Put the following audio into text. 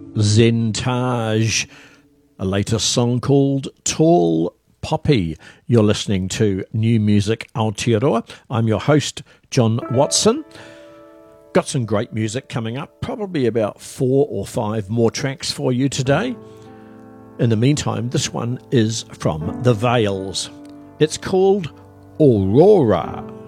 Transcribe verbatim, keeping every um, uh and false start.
Zentage, a latest song called Tall Poppy. You're listening to New Music Aotearoa. I'm your host, John Watson. Got some great music coming up, probably about four or five more tracks for you today. In the meantime, this one is from The Veils. It's called Aurora.